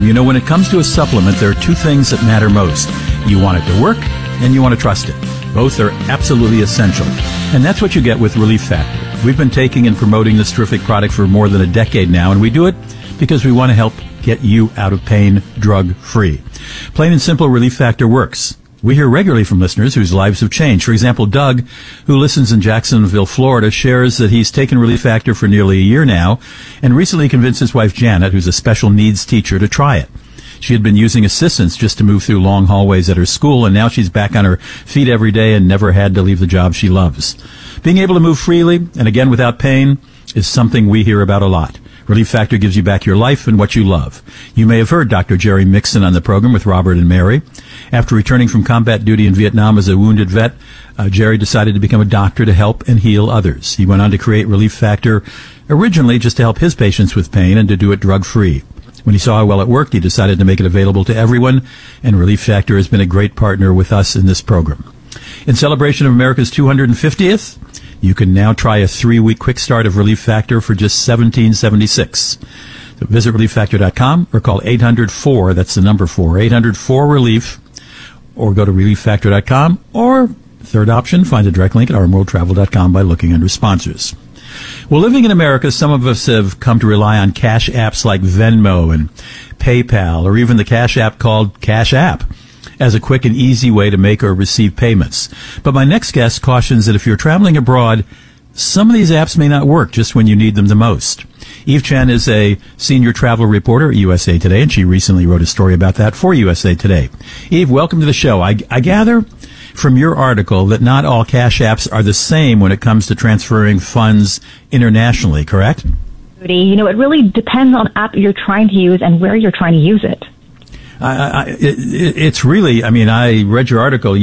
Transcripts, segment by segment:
You know, when it comes to a supplement, there are two things that matter most. You want it to work, and you want to trust it. Both are absolutely essential. And that's what you get with Relief Factor. We've been taking and promoting this terrific product for more than a decade now, and we do it because we want to help get you out of pain drug-free. Plain and simple, Relief Factor works. We hear regularly from listeners whose lives have changed. For example, Doug, who listens in Jacksonville, Florida, shares that he's taken Relief Factor for nearly a year now and recently convinced his wife, Janet, who's a special needs teacher, to try it. She had been using assistance just to move through long hallways at her school, and now she's back on her feet every day and never had to leave the job she loves. Being able to move freely, and again without pain, is something we hear about a lot. Relief Factor gives you back your life and what you love. You may have heard Dr. Jerry Mixon on the program with Robert and Mary. After returning from combat duty in Vietnam as a wounded vet, Jerry decided to become a doctor to help and heal others. He went on to create Relief Factor originally just to help his patients with pain and to do it drug-free. When he saw how well it worked, he decided to make it available to everyone, and Relief Factor has been a great partner with us in this program. In celebration of America's 250th, you can now try a 3-week quick start of Relief Factor for just $17.76. So visit ReliefFactor.com or call 800-4, that's the number 4, 800-4-RELIEF, or go to ReliefFactor.com, or third option, find a direct link at RMWorldTravel.com by looking under sponsors. Well, living in America, some of us have come to rely on cash apps like Venmo and PayPal, or even the cash app called Cash App, as a quick and easy way to make or receive payments. But my next guest cautions that if you're traveling abroad, some of these apps may not work just when you need them the most. Eve Chen is a senior travel reporter at USA Today, and she recently wrote a story about that for USA Today. Eve, welcome to the show. I gather from your article that not all cash apps are the same when it comes to transferring funds internationally, correct? You know, it really depends on the app you're trying to use and where you're trying to use it. It's really, I mean, I read your article,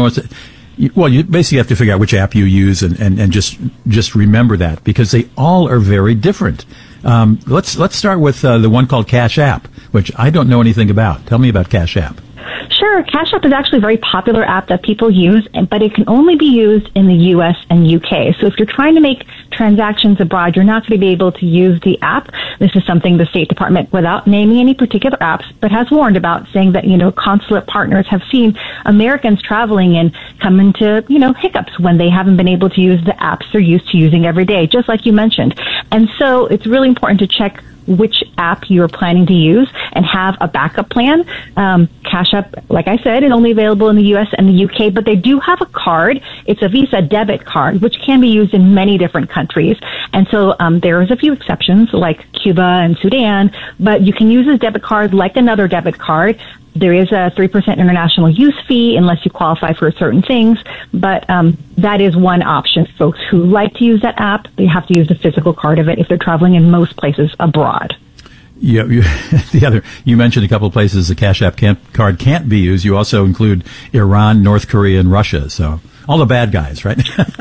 you basically have to figure out which app you use and just remember that, because they all are very different. Let's start with the one called Cash App, which I don't know anything about. Tell me about Cash App. Sure. Cash App is actually a very popular app that people use, but it can only be used in the U.S. and U.K. So if you're trying to make transactions abroad, you're not going to be able to use the app. This is something the State Department, without naming any particular apps, but has warned about, saying that, consulate partners have seen Americans traveling and come into, hiccups when they haven't been able to use the apps they're used to using every day, just like you mentioned. And so it's really important to check which app you're planning to use and have a backup plan. Cash App, like I said, is only available in the U.S. and the U.K., but they do have a card. It's a Visa debit card, which can be used in many different countries. And so there's a few exceptions, like Cuba and Sudan, but you can use this debit card like another debit card. There is a 3% international use fee unless you qualify for certain things, but that is one option. Folks who like to use that app, they have to use the physical card of it if they're traveling in most places abroad. Yeah, you mentioned a couple of places the Cash App card can't be used. You also include Iran, North Korea, and Russia. So all the bad guys, right?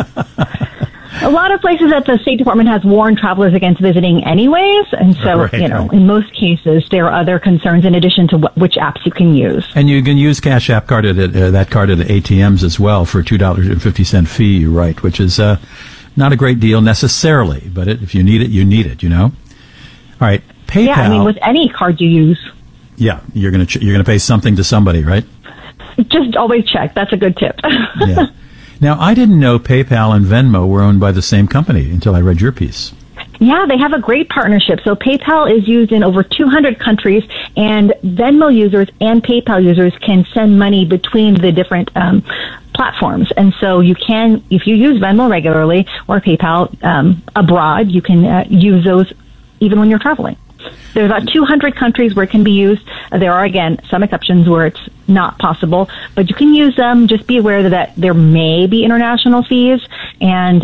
A lot of places that the State Department has warned travelers against visiting anyways. And so, right. In most cases, there are other concerns in addition to which apps you can use. And you can use Cash App card at that card at ATMs as well for a $2.50 fee, you're right, which is not a great deal necessarily. But if you need it, you need it, All right. PayPal. Yeah, with any card you use. Yeah, you're gonna pay something to somebody, right? Just always check. That's a good tip. Yeah. Now, I didn't know PayPal and Venmo were owned by the same company until I read your piece. Yeah, they have a great partnership. So PayPal is used in over 200 countries, and Venmo users and PayPal users can send money between the different platforms. And so you can, if you use Venmo regularly or PayPal abroad, you can use those even when you're traveling. There's about 200 countries where it can be used. There are, again, some exceptions where it's not possible, but you can use them. Just be aware that there may be international fees, and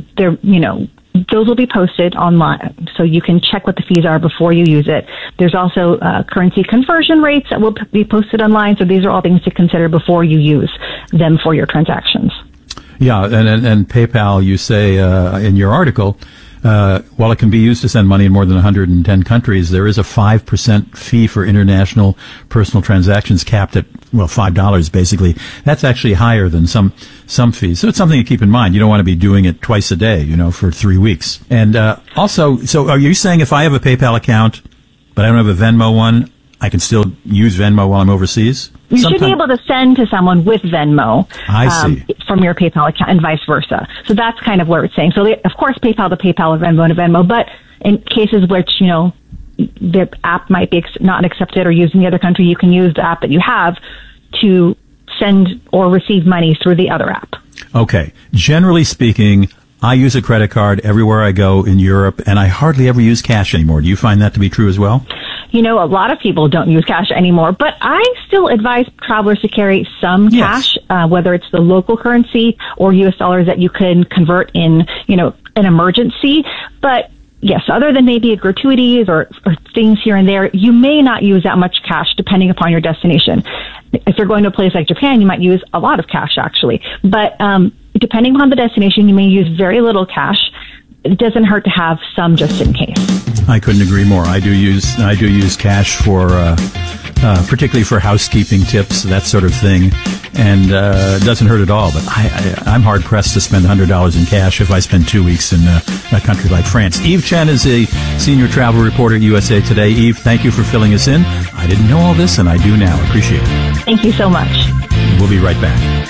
those will be posted online, so you can check what the fees are before you use it. There's also currency conversion rates that will be posted online, so these are all things to consider before you use them for your transactions. Yeah, and PayPal, you say in your article, while it can be used to send money in more than 110 countries, there is a 5% fee for international personal transactions capped at, $5 basically. That's actually higher than some fees. So it's something to keep in mind. You don't want to be doing it twice a day, for 3 weeks. And also, so are you saying if I have a PayPal account, but I don't have a Venmo one, I can still use Venmo while I'm overseas? You should be able to send to someone with Venmo from your PayPal account and vice versa. So that's kind of where it's saying. So, of course, PayPal to PayPal or Venmo to Venmo, but in cases which, the app might be not accepted or used in the other country, you can use the app that you have to send or receive money through the other app. Okay. Generally speaking, I use a credit card everywhere I go in Europe, and I hardly ever use cash anymore. Do you find that to be true as well? A lot of people don't use cash anymore, but I still advise travelers to carry some cash, whether it's the local currency or U.S. dollars that you can convert in, an emergency. But yes, other than maybe gratuities or things here and there, you may not use that much cash depending upon your destination. If you're going to a place like Japan, you might use a lot of cash, actually. But depending on the destination, you may use very little cash. It doesn't hurt to have some just in case. I couldn't agree more. I do use cash for, particularly for housekeeping tips, that sort of thing. And it doesn't hurt at all. But I'm hard pressed to spend $100 in cash if I spend 2 weeks in a country like France. Eve Chen is a senior travel reporter at USA Today. Eve, thank you for filling us in. I didn't know all this, and I do now. Appreciate it. Thank you so much. We'll be right back.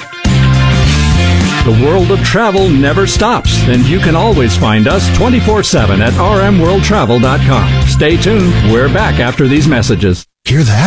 The world of travel never stops, and you can always find us 24/7 at rmworldtravel.com. Stay tuned. We're back after these messages. Hear that?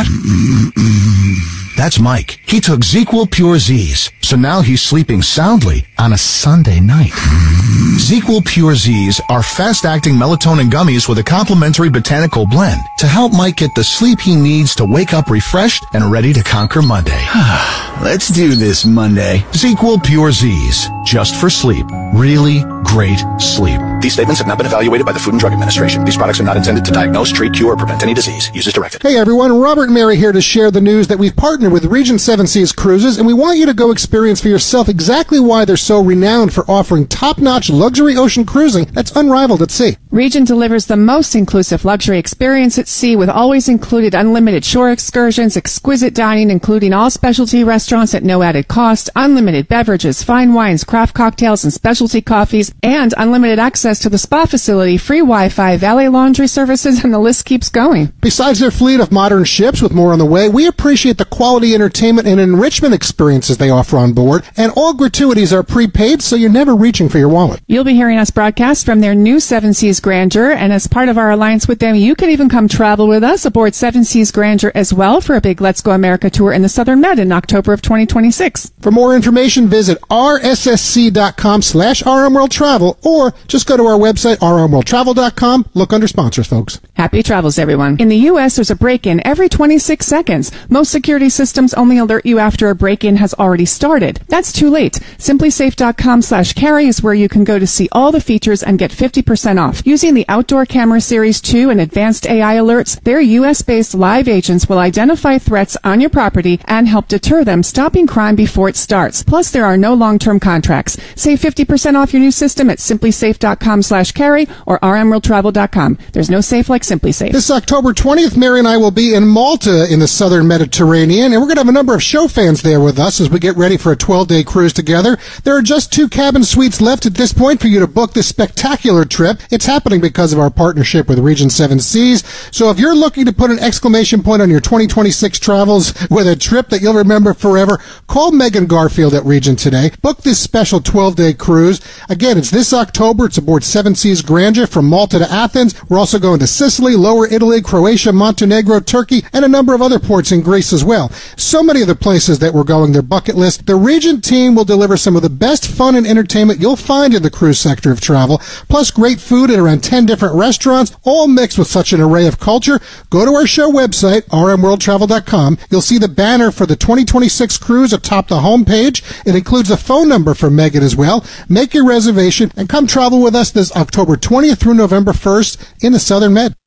That's Mike. He took ZzzQuil Pure Z's, so now he's sleeping soundly on a Sunday night. ZzzQuil Pure Z's are fast-acting melatonin gummies with a complementary botanical blend to help Mike get the sleep he needs to wake up refreshed and ready to conquer Monday. Let's do this Monday. ZzzQuil Pure Z's, just for sleep. Really great sleep. These statements have not been evaluated by the Food and Drug Administration. These products are not intended to diagnose, treat, cure, or prevent any disease. Use as directed. Hey everyone, Robert and Mary here to share the news that we've partnered with Regent Seven Seas Cruises, and we want you to go experience for yourself exactly why they're so renowned for offering top-notch luxury ocean cruising that's unrivaled at sea. Regent delivers the most inclusive luxury experience at sea with always included unlimited shore excursions, exquisite dining including all specialty restaurants at no added cost, unlimited beverages, fine wines, craft cocktails, and specialty coffees, and unlimited access to the spa facility, free Wi-Fi, valet laundry services, and the list keeps going. Besides their fleet of modern ships with more on the way, we appreciate the quality entertainment and enrichment experiences they offer on board, and all gratuities are prepaid, so you're never reaching for your wallet. You'll be hearing us broadcast from their new Seven Seas Grandeur, and as part of our alliance with them, you can even come travel with us aboard Seven Seas Grandeur as well for a big Let's Go America tour in the Southern Med in October of 2026. For more information, visit rssc.com/rmworldtravel, or just go to our website, rmworldtravel.com. Look under sponsors, folks. Happy travels, everyone. In the U.S., there's a break-in every 26 seconds. Most security systems only alert you after a break-in has already started. That's too late. SimplySafe.com/carry is where you can go to see all the features and get 50% off. Using the Outdoor Camera Series 2 and advanced AI alerts, their U.S.-based live agents will identify threats on your property and help deter them, stopping crime before it starts. Plus, there are no long-term contracts. Save 50% off your new system at SimplySafe.com/carry or rmworldtravel.com. There's no safe like SimplySafe. This October 20th, Mary and I will be in Malta in the southern Mediterranean, and we're going to have a number of show fans there with us as we get ready for a 12-day cruise together. There are just 2 cabin suites left at this point for you to book this spectacular trip. It's happening because of our partnership with Regent Seven Seas. So if you're looking to put an exclamation point on your 2026 travels with a trip that you'll remember forever, call Megan Garfield at Regent today. Book this special 12-day cruise. Again, it's this October. It's aboard Seven Seas Grandeur from Malta to Athens. We're also going to Sicily, Lower Italy, Croatia, Montenegro, Turkey, and a number of other ports in Greece as well. So many of the places that we're going, their bucket list. The Regent team will deliver some of the best fun and entertainment you'll find in the cruise sector of travel, plus great food at around 10 different restaurants, all mixed with such an array of culture. Go to our show website, rmworldtravel.com. You'll see the banner for the 2026 cruise atop the homepage. It includes a phone number for Megan as well. Make your reservation and come travel with us this October 20th through November 1st in the Southern Med.